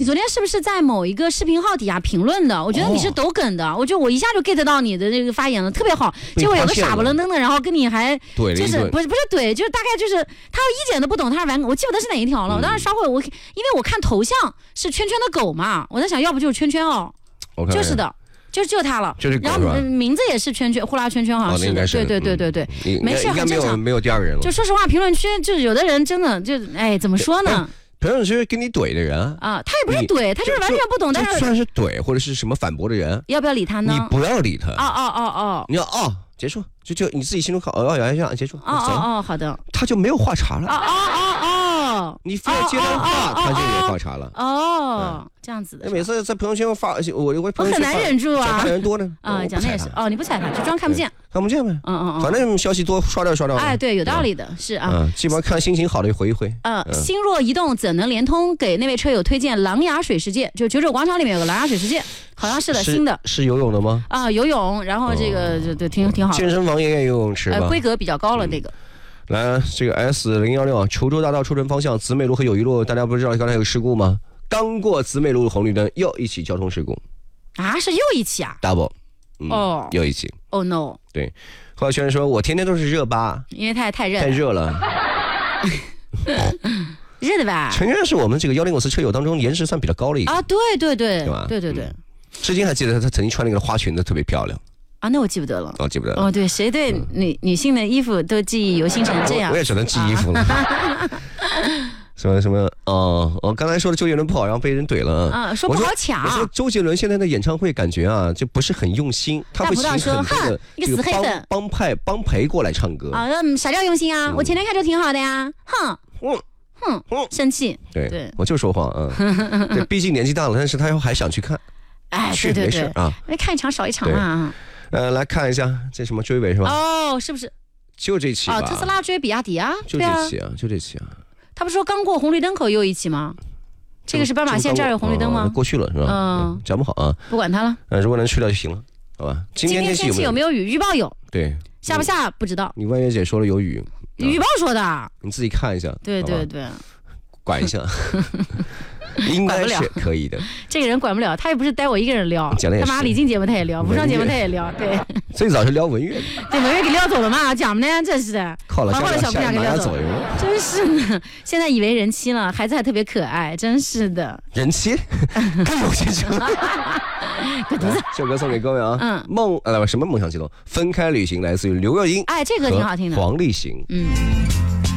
昨天是不是在某一个视频号底下评论的？我觉得你是抖梗的，我一下就 get 到你的这个发言了，特别好。结果有个傻不愣登的，然后跟你还就是不是怼，就是大概就是他一点都不懂，他是玩梗，我记不得是哪一条了。我当时刷过，因为我看头像是圈圈的狗嘛，我在想要不就是圈圈哦，就是的。就他了，然后名字也是圈圈，呼啦圈圈好像是的，对，没事，很正常， 没有第二人了。 就说实话，评论区就是有的人真的就怎么说呢？ 评论区跟你怼的人啊，他也不是怼，他就是完全不懂，但是算是怼或者是什么反驳的人， 要不要理他呢？ 你不要理他。 你要结束，就你自己心中考结束。 好的， 他就没有话茬了。你非要接他话，他就有话茬了。 这样子的。 每次在朋友圈发，我很难忍住啊。 讲人多呢讲的也是你不踩他，就装看不见。 看不见呗。反正消息多，刷掉。 对，有道理的，是啊。 基本上看心情好的回一回。 心若移动怎能联通？给那位车友推荐琅琊水世界，就九州广场里面有个琅琊水世界，好像是的，新的。 是游泳的吗？ 游泳，然后这个就挺好。 健身房也有游泳池吧？ 规格比较高了那个。 来，这个 S016滁州大道出城方向，紫美路和友谊路，大家不知道刚才有事故吗？刚过紫美路的红绿灯，又一起交通事故。 是又一起啊 ？Double。又一起。 Oh no。 对，后来学生说我天天都是热巴， 因为太热了。 热的吧？ 陈源是我们这个105车友当中颜值算比较高的一个啊，对吧？对。 至今还记得他曾经穿那个花裙子特别漂亮。 那我记不得了。 记不得了。 对，谁对女性的衣服都记忆犹新成这样？ 我也只能记衣服了。什么？我刚才说的周杰伦不好，然后被人怼了。 说不好抢。 我说周杰伦现在的演唱会感觉就不是很用心，他会请很多的一个死黑粉帮陪过来唱歌。 啥叫用心啊？我前天看就挺好的呀。生气。 对，我就说谎啊。对，毕竟年纪大了，但是他还想去看。 对， 没事啊。 看一场少一场嘛。 来看一下这什么追尾是吧？ 是不是？ 就这期吧。 特斯拉追比亚迪啊？ 就这期啊。 他不是说刚过红绿灯口又一起吗？这个是斑马线这儿有红绿灯吗？ 过去了是吧？讲不好啊。 不管它了。 如果能去掉就行了，好吧？今天天气有没有雨？预报有。 对。 下不下不知道。 你万月姐说了有雨。 预报说的。 你自己看一下。 对。 管一下。应该是可以的。 这个人管不了，他也不是带我一个人撩，干嘛？李静节目他也撩，不上节目他也撩，对。 最早是撩文月的， 对，文月给撩走了嘛，讲呢，真是的， 靠了， 小姑娘给撩走了， 真是的。现在以为人妻了，孩子还特别可爱，真是的。 人妻更有钱车。这首歌送给各位啊，什么梦想激动？分开旅行，来自于刘若英， 这歌挺好听的， 黄立行。